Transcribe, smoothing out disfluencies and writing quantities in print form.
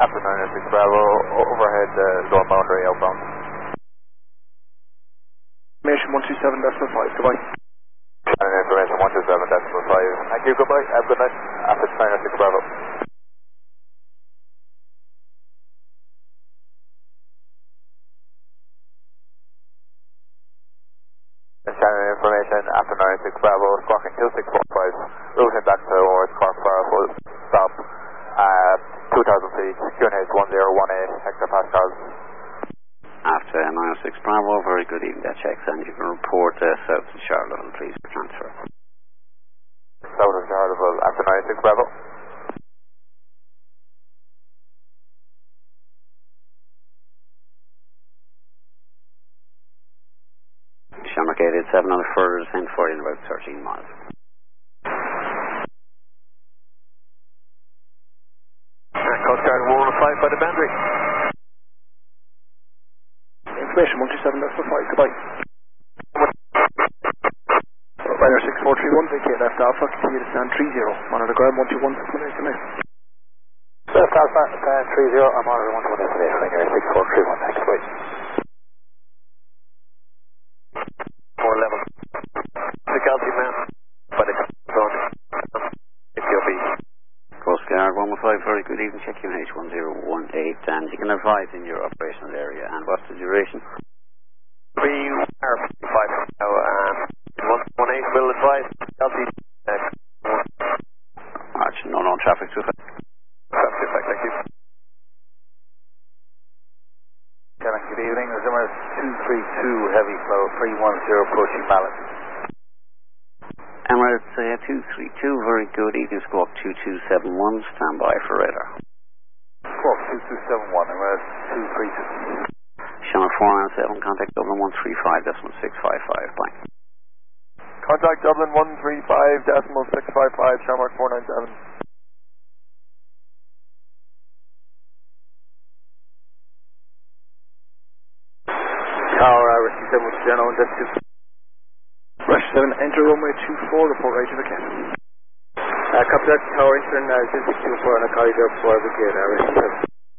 After 906 Bravo, overhead door boundary outbound. Information 127.5, goodbye. And information 127.5. Thank you, goodbye. Have a good night. After 906 Bravo. Channel information after 906 Bravo, squawking 2645, routing back towards Cork Fire, full stop, 2000 feet, QNH 1018 hectopascals. After 906 Bravo, very good evening, that checks, and you can report south to Charleville, please, for transfer. South of Charleville, after 906 Bravo. Shamrock 887 on the further descent for you in about 13 miles. Coast Guard 115 by the boundary. Information 127.5, goodbye. Ryder 6431, vacate left Alpha, continue to stand 30. Monitor ground 121, Left Alpha, stand 30, I'm monitor 121 today, Ryder 6431, thanks, wait. 4 level. Difficulty man, by the zone. FQB. Coast Guard 115, very good evening, check QNH 1018, and you can advise in your operational area, and what's the duration? We are 5 now, 118 will advise, Delta, no traffic to effect. Traffic effect, thank you. Good evening, Zimmer 232 heavy flow, 310 approaching ballot. Emirates 232, very good evening, squawk 2271, stand by for radar. Squawk 2271, Emirates 232. Shamrock 497, contact Dublin 135.655, blank. Contact Dublin 135.655, Shamrock 497. Tower, receive 7 with General, that's 2. Rush 7, enter runway 24, report right to the cap. Copy that, Tower Eastern, 624 on a corridor 4, brigade, receive 7.